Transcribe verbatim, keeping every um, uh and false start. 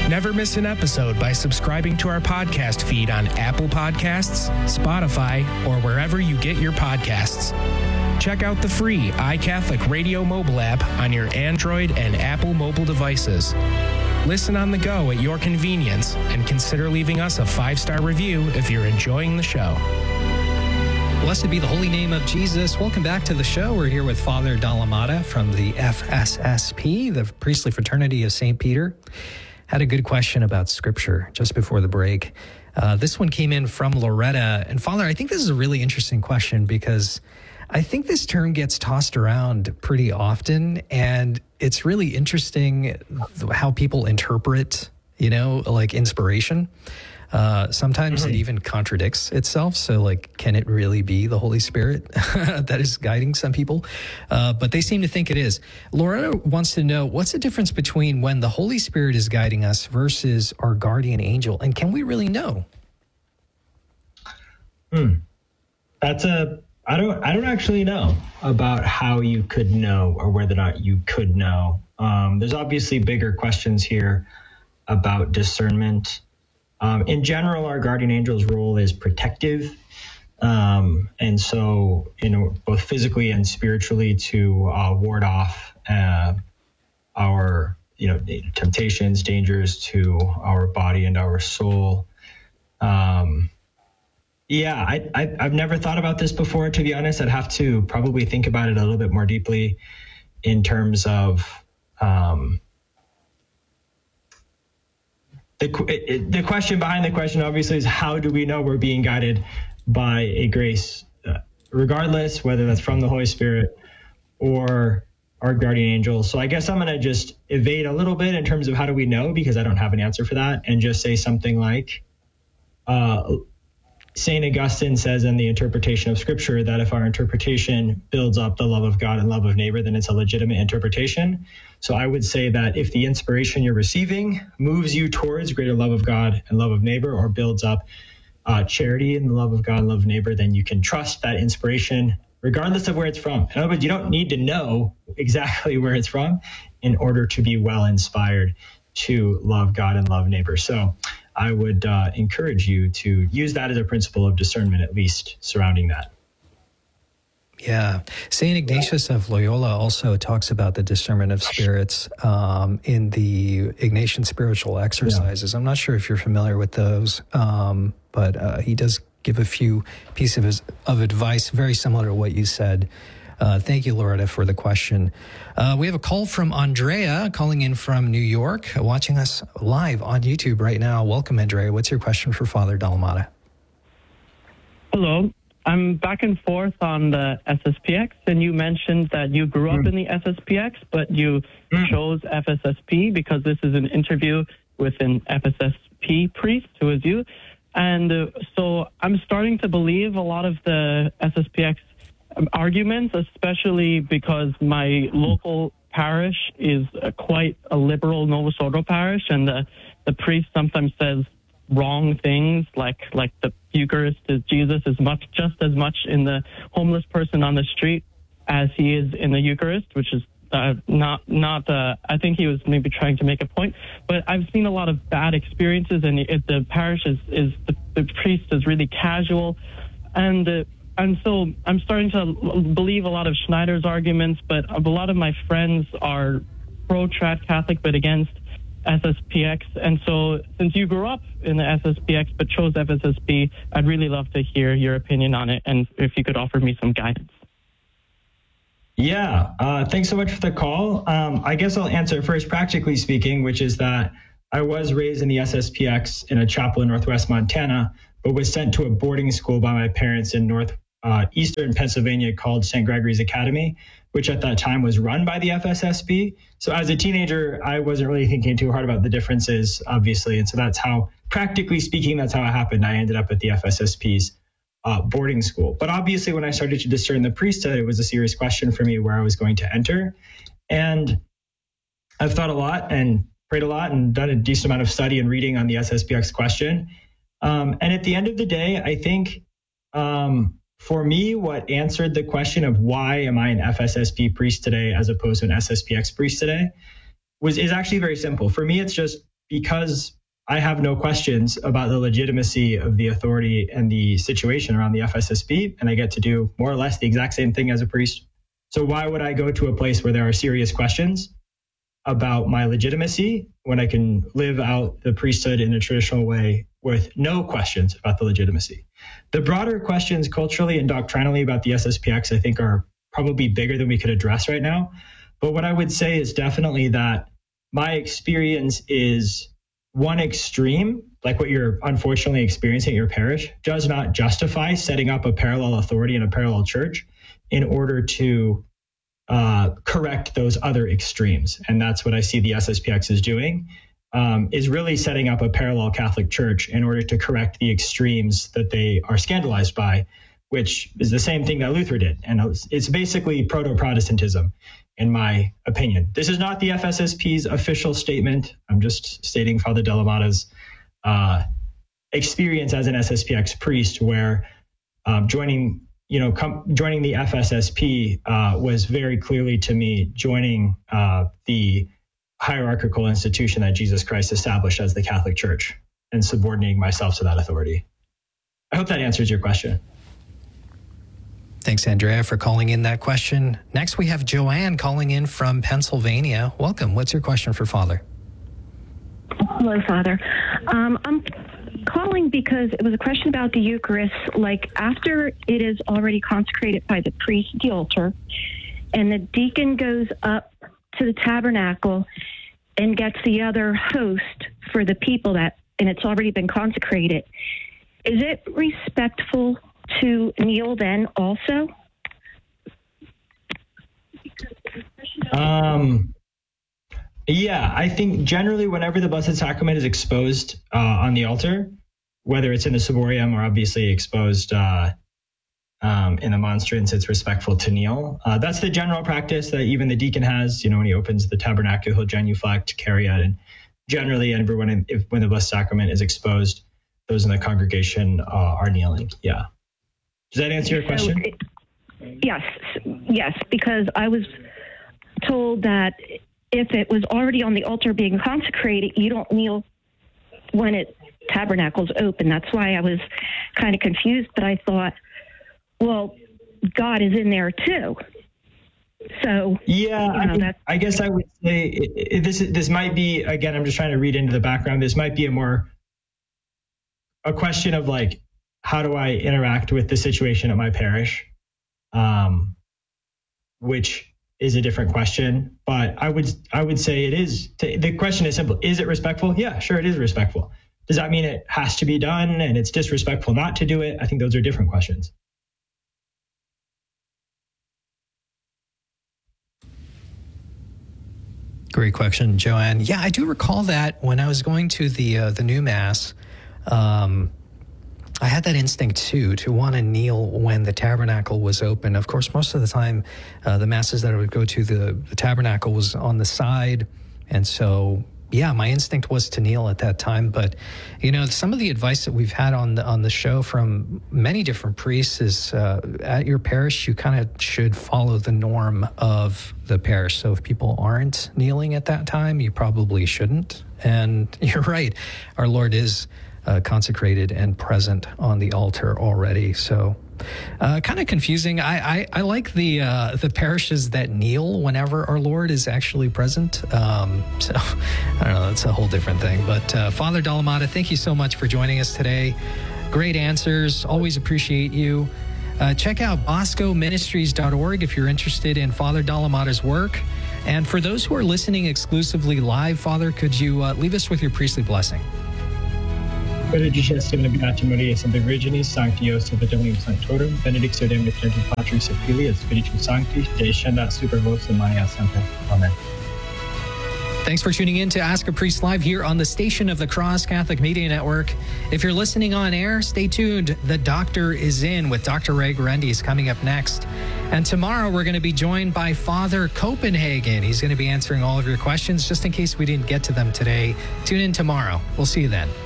Never miss an episode by subscribing to our podcast feed on Apple Podcasts, Spotify, or wherever you get your podcasts. Check out the free iCatholic Radio mobile app on your Android and Apple mobile devices. Listen on the go at your convenience and consider leaving us a five-star review if you're enjoying the show. Blessed be the holy name of Jesus. Welcome back to the show. We're here with Father Dalamada from the F S S P, the Priestly Fraternity of Saint Peter. Had a good question about Scripture just before the break. Uh, this one came in from Loretta. And Father, I think this is a really interesting question because I think this term gets tossed around pretty often, and it's really interesting how people interpret, you know, like inspiration. Uh, sometimes mm-hmm. it even contradicts itself. So, like, can it really be the Holy Spirit that is guiding some people? Uh, but they seem to think it is. Loretta wants to know, what's the difference between when the Holy Spirit is guiding us versus our guardian angel? And can we really know? Hmm. That's a... I don't I don't actually know about how you could know or whether or not you could know. Um, there's obviously bigger questions here about discernment. Um, in general, our guardian angel's role is protective. Um, and so, you know, both physically and spiritually to uh, ward off uh, our, you know, temptations, dangers to our body and our soul. Um Yeah, I, I, I've never thought about this before, to be honest. I'd have to probably think about it a little bit more deeply in terms of um, the it, the question behind the question, obviously, is how do we know we're being guided by a grace, uh, regardless whether that's from the Holy Spirit or our guardian angel. So I guess I'm going to just evade a little bit in terms of how do we know, because I don't have an answer for that, and just say something like, uh, Saint Augustine says in the interpretation of Scripture that if our interpretation builds up the love of God and love of neighbor, then it's a legitimate interpretation. So I would say that if the inspiration you're receiving moves you towards greater love of God and love of neighbor, or builds up uh, charity and the love of God and love of neighbor, then you can trust that inspiration regardless of where it's from. In other words, you don't need to know exactly where it's from in order to be well inspired to love God and love neighbor. So I would uh, encourage you to use that as a principle of discernment, at least surrounding that. Yeah. Saint Ignatius of Loyola also talks about the discernment of spirits um, in the Ignatian spiritual exercises. Yeah. I'm not sure if you're familiar with those, um, but uh, he does give a few pieces of, his, of advice very similar to what you said. Uh, thank you, Loretta, for the question. Uh, we have a call from Andrea calling in from New York, watching us live on YouTube right now. Welcome, Andrea. What's your question for Father Dalamada? Hello. I'm back and forth on the S S P X, and you mentioned that you grew up mm. in the S S P X, but you mm. chose F S S P because this is an interview with an F S S P priest who is you. And uh, so I'm starting to believe a lot of the S S P X arguments, especially because my local parish is uh, quite a liberal Novus Ordo parish, and the, the priest sometimes says wrong things, like like the Eucharist is Jesus as much, just as much in the homeless person on the street as he is in the Eucharist, which is uh, not not. Uh, I think he was maybe trying to make a point, but I've seen a lot of bad experiences, and it, the parish is is the, the priest is really casual, and. Uh, And so I'm starting to believe a lot of Schneider's arguments, but a lot of my friends are pro-trad Catholic, but against S S P X. And so since you grew up in the S S P X, but chose F S S P, I'd really love to hear your opinion on it, and if you could offer me some guidance. Yeah, uh, thanks so much for the call. Um, I guess I'll answer first, practically speaking, which is that I was raised in the S S P X in a chapel in Northwest Montana, but was sent to a boarding school by my parents in North Uh, Eastern Pennsylvania called Saint Gregory's Academy, which at that time was run by the F S S P. So as a teenager, I wasn't really thinking too hard about the differences, obviously. And so that's how, practically speaking, that's how it happened. I ended up at the F S S P's uh, boarding school. But obviously, when I started to discern the priesthood, it was a serious question for me where I was going to enter. And I've thought a lot and prayed a lot and done a decent amount of study and reading on the S S P X question. Um, and at the end of the day, I think um, for me, what answered the question of why am I an F S S P priest today as opposed to an S S P X priest today was is actually very simple. For me, it's just because I have no questions about the legitimacy of the authority and the situation around the F S S P, and I get to do more or less the exact same thing as a priest. So why would I go to a place where there are serious questions about my legitimacy when I can live out the priesthood in a traditional way with no questions about the legitimacy? The broader questions culturally and doctrinally about the S S P X, I think, are probably bigger than we could address right now. But what I would say is definitely that my experience is one extreme, like what you're unfortunately experiencing at your parish, does not justify setting up a parallel authority in a parallel church in order to uh, correct those other extremes. And that's what I see the S S P X is doing, um, is really setting up a parallel Catholic church in order to correct the extremes that they are scandalized by, which is the same thing that Luther did. And it's basically proto-Protestantism, in my opinion. This is not the F S S P's official statement. I'm just stating Father Dallamata's uh, experience as an S S P X priest, where um, joining, you know, com- joining the F S S P uh, was very clearly to me joining uh, the hierarchical institution that Jesus Christ established as the Catholic Church and subordinating myself to that authority. I hope that answers your question. Thanks, Andrea, for calling in that question. Next, we have Joanne calling in from Pennsylvania. Welcome. What's your question for Father? Hello, Father. Um, I'm calling because it was a question about the Eucharist. Like, after it is already consecrated by the priest at the altar, and the deacon goes up to the tabernacle and gets the other host for the people that, and it's already been consecrated, is it respectful to kneel then also? Um, yeah, I think generally whenever the Blessed Sacrament is exposed uh, on the altar, whether it's in the ciborium or obviously exposed uh, um, in the monstrance, it's respectful to kneel. Uh, that's the general practice that even the deacon has. You know, when he opens the tabernacle, he'll genuflect, carry it, and generally everyone, if, when the Blessed Sacrament is exposed, those in the congregation uh, are kneeling. Yeah. Does that answer your question? So it, yes, yes, because I was told that if it was already on the altar being consecrated, you don't kneel when it tabernacles open. That's why I was kind of confused, but I thought, well, God is in there too. So yeah, you know, I, that's, I guess I would say it, it, this this might be, again, I'm just trying to read into the background. This might be a more a question of like, how do I interact with the situation at my parish? Um, which is a different question, but I would I would say it is. The question is simple: is it respectful? Yeah, sure, it is respectful. Does that mean it has to be done and it's disrespectful not to do it? I think those are different questions. Great question, Joanne. Yeah, I do recall that when I was going to the uh, the new Mass. Um, I had that instinct, too, to want to kneel when the tabernacle was open. Of course, most of the time, uh, the masses that I would go to, the, the tabernacle was on the side. And so, yeah, my instinct was to kneel at that time. But, you know, some of the advice that we've had on the, on the show from many different priests is uh, at your parish, you kind of should follow the norm of the parish. So if people aren't kneeling at that time, you probably shouldn't. And you're right. Our Lord is Uh, consecrated and present on the altar already. So uh, kind of confusing. I, I, I like the uh, the parishes that kneel whenever our Lord is actually present. Um, so I don't know, that's a whole different thing. But uh, Father Dallamata, thank you so much for joining us today. Great answers. Always appreciate you. Uh, check out bosco ministries dot org if you're interested in Father Dallamata's work. And for those who are listening exclusively live, Father, could you uh, leave us with your priestly blessing? Benedictus in Beata Maria Sancta Virginis, Sancti Joseph et Omnium Sanctorum, benedictio Dei omnipotentum Patris et Filii et Spiritus Sancti, descendat super vos in Maria Sancta. Amen. Thanks for tuning in to Ask a Priest Live here on the Station of the Cross Catholic Media Network. If you're listening on air, stay tuned. The Doctor is in with Doctor Ray Guarendi coming up next. And tomorrow we're going to be joined by Father Copenhagen. He's going to be answering all of your questions just in case we didn't get to them today. Tune in tomorrow. We'll see you then.